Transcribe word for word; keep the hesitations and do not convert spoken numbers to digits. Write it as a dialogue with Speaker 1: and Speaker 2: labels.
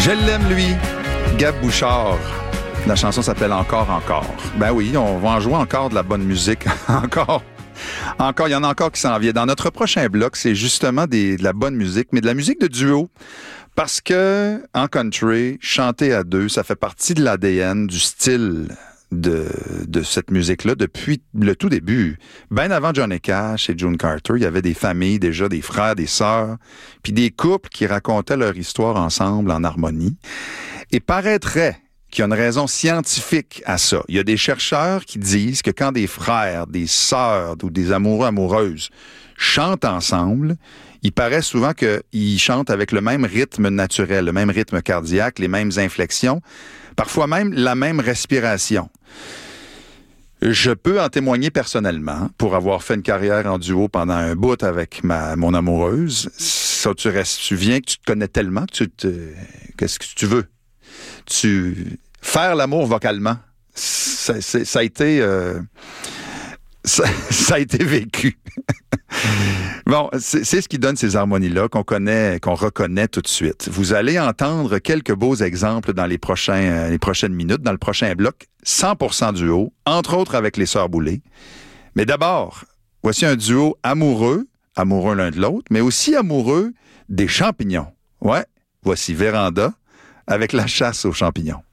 Speaker 1: Je l'aime, lui, Gab Bouchard. La chanson s'appelle « Encore, encore ». Ben oui, on va en jouer encore de la bonne musique. encore. Encore, il y en a encore qui s'en viennent. Dans notre prochain bloc, c'est justement des, de la bonne musique, mais de la musique de duo. Parce que, en country, chanter à deux, ça fait partie de l'A D N, du style de, de cette musique-là depuis le tout début. Bien avant Johnny Cash et June Carter, il y avait des familles déjà, des frères, des sœurs, puis des couples qui racontaient leur histoire ensemble en harmonie. Et paraîtrait qu'il y a une raison scientifique à ça. Il y a des chercheurs qui disent que quand des frères, des sœurs ou des amoureux, amoureuses chantent ensemble, il paraît souvent qu'ils chantent avec le même rythme naturel, le même rythme cardiaque, les mêmes inflexions, parfois même la même respiration. Je peux en témoigner personnellement, pour avoir fait une carrière en duo pendant un bout avec ma, mon amoureuse. Ça, tu restes, tu viens que tu te connais tellement que tu te... Qu'est-ce que tu veux? Tu... Faire l'amour vocalement, ça, ça a été... Euh... Ça, ça a été vécu. Bon, c'est, c'est ce qui donne ces harmonies-là qu'on connaît, qu'on reconnaît tout de suite. Vous allez entendre quelques beaux exemples dans les prochains, euh, les prochaines minutes, dans le prochain bloc, cent pour cent duo, entre autres avec les Sœurs Boulay. Mais d'abord, voici un duo amoureux, amoureux l'un de l'autre, mais aussi amoureux des champignons. Ouais, voici Véranda avec La chasse aux champignons.